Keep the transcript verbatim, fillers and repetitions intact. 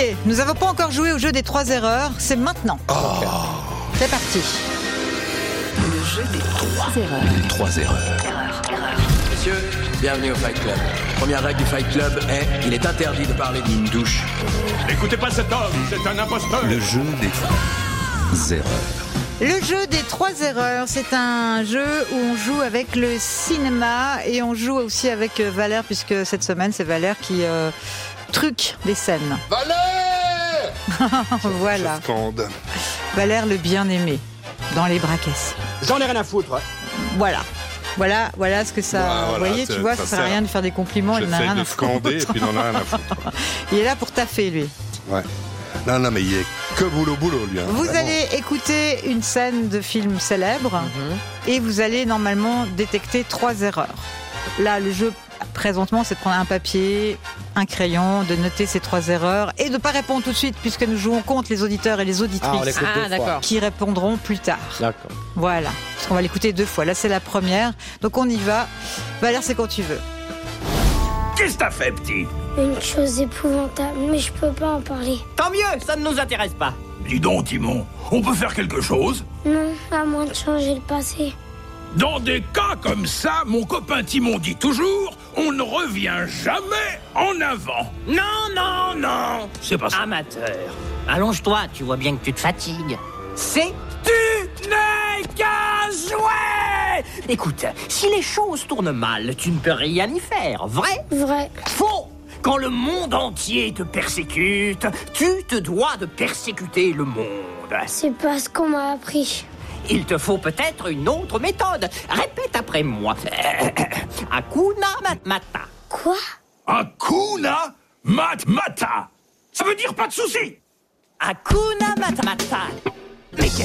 Ok, nous n'avons pas encore joué au jeu des trois erreurs, c'est maintenant. Oh. C'est parti. Le jeu des trois erreurs. Trois erreurs. Erreur, erreur. Messieurs, bienvenue au Fight Club. Première règle du Fight Club est il est interdit de parler d'une douche. N'écoutez pas cet homme, c'est un imposteur. Le jeu des trois erreurs. Le jeu des trois erreurs, c'est un jeu où on joue avec le cinéma et on joue aussi avec Valère, puisque cette semaine, c'est Valère qui euh, truque des scènes. Valère Voilà. Je scande. Valère le bien-aimé, dans les bras cassés. J'en ai rien à foutre. Voilà. Voilà, voilà ce que ça... Ouais, vous voilà, voyez, tu ça- vois, ça ça sert à sert. rien de faire des compliments, il n'en a J'essaye rien de à foutre. scander et puis il en a rien à foutre. Il est là pour taffer, lui. Ouais. Non, non, mais il est que boulot boulot, lui. Hein, Vous vraiment. allez écouter une scène de film célèbre Mhm. et vous allez normalement détecter trois erreurs. Là, le jeu présentement, c'est de prendre un papier, un crayon, de noter ces trois erreurs et de ne pas répondre tout de suite puisque nous jouons contre les auditeurs et les auditrices Ah, d'accord. qui répondront plus tard. D'accord. Voilà, parce qu'on va l'écouter deux fois. Là, c'est la première, donc on y va. Valère, c'est quand tu veux. Qu'est-ce que t'as fait, petit? Une chose épouvantable, mais je peux pas en parler. Tant mieux, ça ne nous intéresse pas. Dis donc, Timon, on peut faire quelque chose? Non, à moins de changer le passé. Dans des cas comme ça, mon copain Timon dit toujours, on ne revient jamais en avant. Non, non, non. C'est pas ça. Amateur. Allonge-toi, tu vois bien que tu te fatigues. C'est... Tu n'es qu'un jouet! Écoute, si les choses tournent mal, tu ne peux rien y faire, vrai? Vrai. Faux! Quand le monde entier te persécute, tu te dois de persécuter le monde. C'est pas ce qu'on m'a appris. Il te faut peut-être une autre méthode. Répète après moi. Hakuna Matata. Quoi? Hakuna Matata. Ça veut dire pas de soucis. Hakuna Matata. Mais